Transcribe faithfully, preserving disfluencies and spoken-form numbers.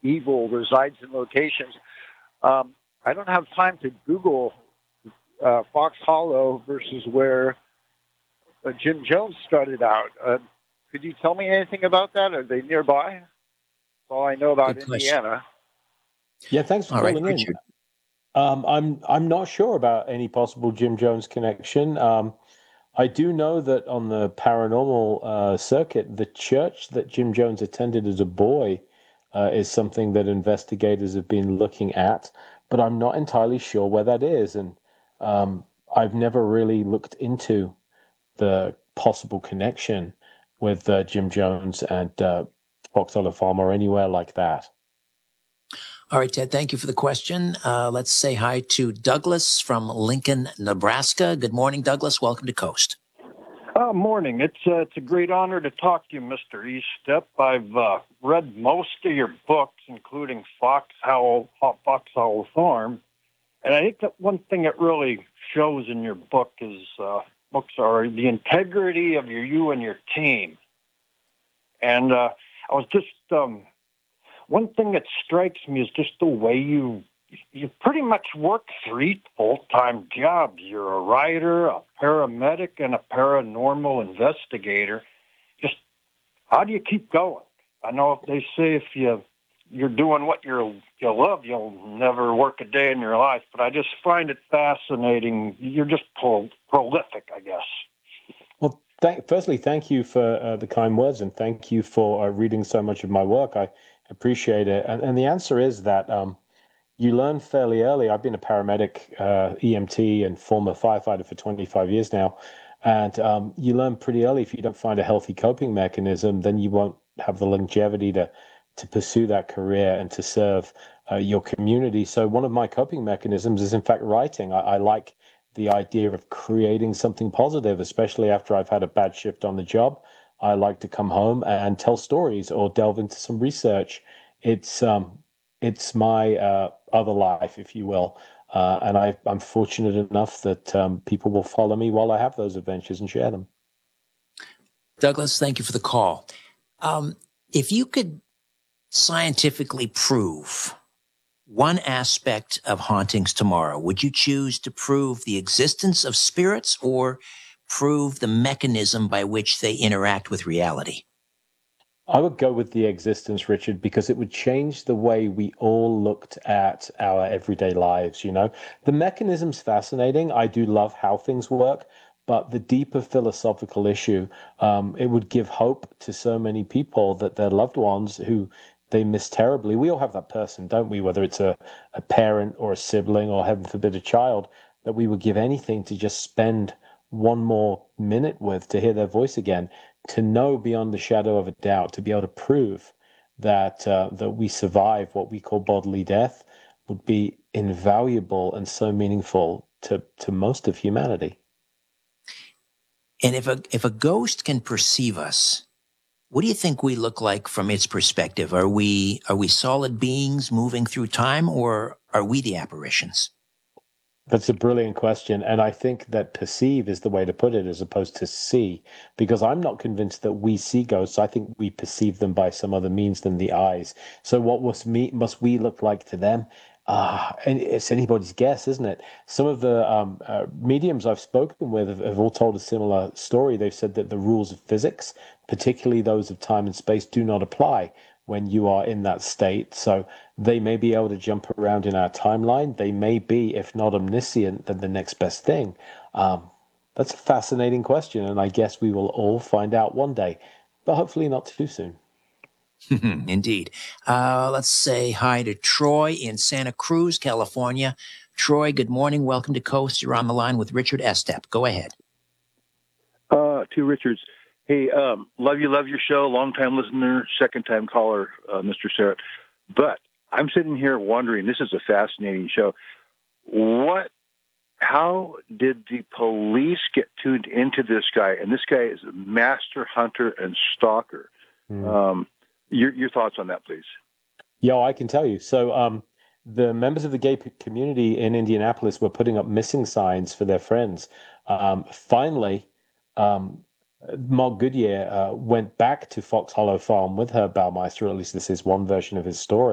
evil resides in locations. Um, I don't have time to Google uh, Fox Hollow versus where uh, Jim Jones started out. Uh, could you tell me anything about that? Are they nearby? That's all I know about Good question. Indiana. Yeah, thanks for All right, calling in. Richard. Um, I'm I'm not sure about any possible Jim Jones connection. Um, I do know that on the paranormal uh, circuit, the church that Jim Jones attended as a boy uh, is something that investigators have been looking at, but I'm not entirely sure where that is, and um, I've never really looked into the possible connection with uh, Jim Jones and uh, Fox Hollow Farm or anywhere like that. All right, Ted, thank you for the question. Uh, let's say hi to Douglas from Lincoln, Nebraska. Good morning, Douglas. Welcome to Coast. Uh, morning. It's uh, it's a great honor to talk to you, Mister Eastep. I've uh, read most of your books, including Fox Howell, Fox Howell Farm, and I think that one thing that really shows in your book is uh, books are the integrity of your you and your team. And uh, I was just um, one thing that strikes me is just the way you you pretty much work three full-time jobs. You're a writer, a paramedic, and a paranormal investigator. Just how do you keep going? I know they say if you you're doing what you you love, you'll never work a day in your life. But I just find it fascinating. You're just pro- prolific, I guess. Well, th- firstly, thank you for uh, the kind words, and thank you for uh, reading so much of my work. I appreciate it. And, and the answer is that um, you learn fairly early. I've been a paramedic, uh, E M T, and former firefighter for twenty-five years now. And um, you learn pretty early if you don't find a healthy coping mechanism, then you won't have the longevity to to pursue that career and to serve uh, your community. So one of my coping mechanisms is, in fact, writing. I, I like the idea of creating something positive, especially after I've had a bad shift on the job. I like to come home and tell stories or delve into some research. It's um, it's my uh, other life, if you will. Uh, and I, I'm fortunate enough that um, people will follow me while I have those adventures and share them. Douglas, thank you for the call. Um, if you could scientifically prove one aspect of hauntings tomorrow, would you choose to prove the existence of spirits or prove the mechanism by which they interact with reality? I would go with the existence, Richard, because it would change the way we all looked at our everyday lives. You know, the mechanism's fascinating. I do love how things work, but the deeper philosophical issue, um, it would give hope to so many people that their loved ones who they miss terribly. We all have that person, don't we? Whether it's a, a parent or a sibling or, heaven forbid, a child, that we would give anything to just spend one more minute with, to hear their voice again, to know beyond the shadow of a doubt, to be able to prove that uh, that we survive what we call bodily death, would be invaluable and so meaningful to to most of humanity. And if a if a ghost can perceive us, what do you think we look like from its perspective? Are we are we solid beings moving through time, or are we the apparitions? That's a brilliant question. And I think that perceive is the way to put it as opposed to see, because I'm not convinced that we see ghosts. I think we perceive them by some other means than the eyes. So what must, me, must we look like to them? Ah, and it's anybody's guess, isn't it? Some of the um, uh, mediums I've spoken with have, have all told a similar story. They've said that the rules of physics, particularly those of time and space, do not apply when you are in that state. So they may be able to jump around in our timeline. They may be, if not omniscient, then the next best thing. Um, that's a fascinating question, and I guess we will all find out one day, but hopefully not too soon. Indeed. Uh, let's say hi to Troy in Santa Cruz, California. Troy, good morning. Welcome to Coast. You're on the line with Richard Estep. Go ahead. Uh, to Richards. Hey, um, love you, love your show. Long-time listener, second-time caller, uh, Mister Sarrett. But I'm sitting here wondering, this is a fascinating show. What, how did the police get tuned into this guy? And this guy is a master hunter and stalker. Mm. Um, your, your thoughts on that, please. Yeah, I can tell you. So um, the members of the gay community in Indianapolis were putting up missing signs for their friends. Um, finally, um, Mark Goodyear uh, went back to Fox Hollow Farm with Herb Baumeister, or at least this is one version of his story.